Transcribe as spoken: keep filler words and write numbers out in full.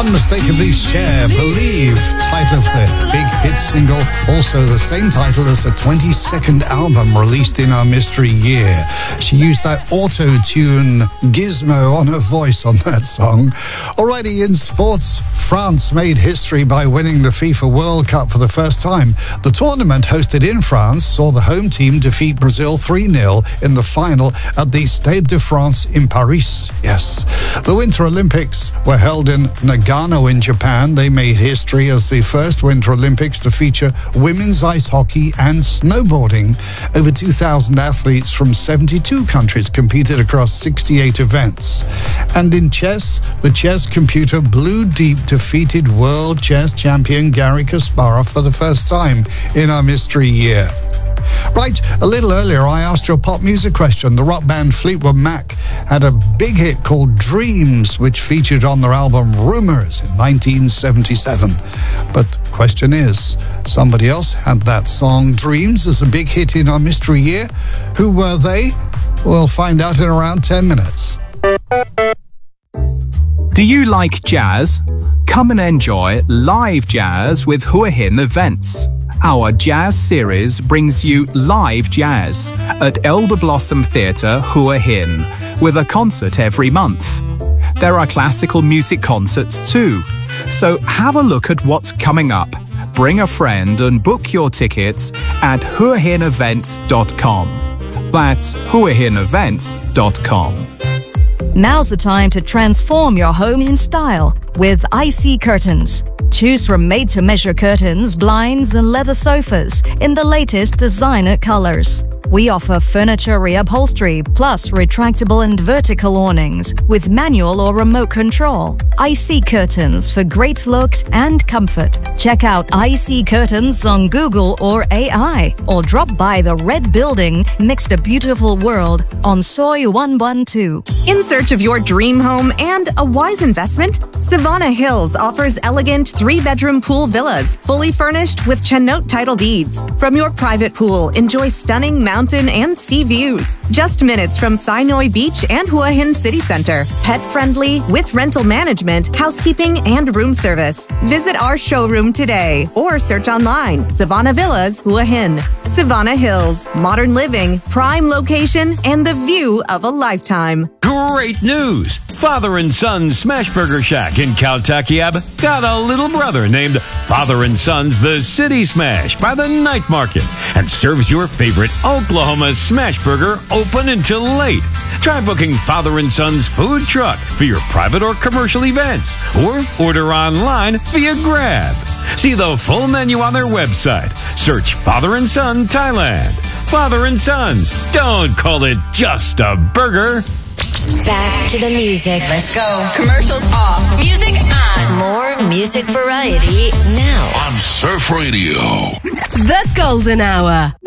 unmistakably Cher, Believe, title of the big hit single, also the same title as the twenty-second album released in our mystery year. She used that auto-tune gizmo on her voice on that song. Alrighty, in sports, France made history by winning the FIFA World Cup for the first time. The tournament, hosted in France, saw the home team defeat Brazil three nil in the final at the Stade de France in Paris. Yes. The Winter Olympics were held in Nagano in Japan. They made history as the first Winter Olympics to feature women's ice hockey and snowboarding. Over two thousand athletes from seventy-two countries competed across sixty-eight events. And in chess, the chess computer Blue Deep defeated world chess champion Garry Kasparov for the first time in our mystery year. Right, a little earlier I asked you a pop music question. The rock band Fleetwood Mac had a big hit called Dreams, which featured on their album Rumours in nineteen seventy-seven. But the question is, somebody else had that song Dreams as a big hit in our mystery year. Who were they? We'll find out in around ten minutes. Do you like jazz? Come and enjoy live jazz with Hua Hin Events. Our jazz series brings you live jazz at Elder Blossom Theatre, Hua Hin, with a concert every month. There are classical music concerts too, so have a look at what's coming up. Bring a friend and book your tickets at hua hin events dot com. That's hua hin events dot com. Now's the time to transform your home in style with I C Curtains. Choose from made-to-measure curtains, blinds, and leather sofas in the latest designer colors. We offer furniture reupholstery, plus retractable and vertical awnings with manual or remote control. I C Curtains for great looks and comfort. Check out I C Curtains on Google or A I, or drop by the Red Building next to Beautiful World on Soy one one two. In search of your dream home and a wise investment? Savannah Hills offers elegant three-bedroom pool villas, fully furnished with Chenote title deeds. From your private pool, enjoy stunning mountain and sea views. Just minutes from Sinoi Beach and Hua Hin City Center. Pet-friendly, with rental management, housekeeping, and room service. Visit our showroom today or search online, Savannah Villas, Hua Hin. Savannah Hills, modern living, prime location, and the view of a lifetime. Great news! Father and Son Smash Burger Shack in Caltakiab got a little brother named Father and Son's The City Smash by the Night Market and serves your favorite Oklahoma smash burger open until late. Try booking Father and Son's food truck for your private or commercial events, or order online via Grab. See the full menu on their website. Search Father and Son Thailand. Father and Sons. Don't call it just a burger. Back to the music. Let's go. Commercials off. Music on. More music variety now on Surf Radio. The Golden Hour.